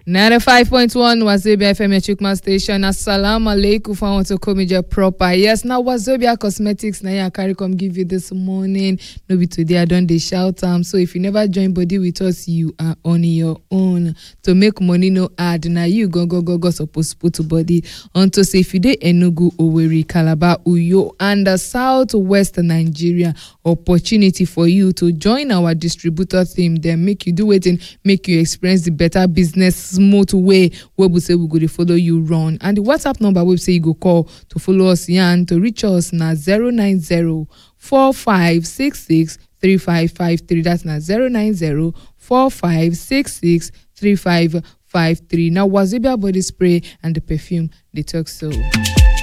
95.1 Wazobia FM Chukma Station. Assalamu alaikum for want to come proper. Yes, now Wazobia Cosmetics now I carry come give you this morning. No be today I don't dey shout so if you never join body with us, you are on your own. To make money no hard. Now you go supposed to put body onto say if you dey Enugu, Owerri, Calabar, Uyo and the southwest Nigeria, opportunity for you to join our distributor team. Then make you do it and make you experience the better business smooth way where we say we go to follow you run. And the WhatsApp number we say you go call to follow us and to reach us na 090-4566-3553. That's na 090-4566-3553. Now Wazobia body spray and the perfume they talk so.